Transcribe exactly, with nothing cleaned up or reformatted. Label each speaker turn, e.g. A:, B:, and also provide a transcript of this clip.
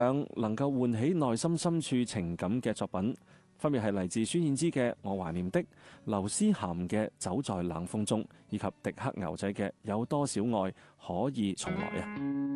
A: 兩能夠喚起內心深處情感嘅作品，分別係嚟自孫燕姿嘅《我懷念的》、劉思涵嘅《走在冷風中》，以及迪克牛仔嘅《有多少愛可以重來》啊！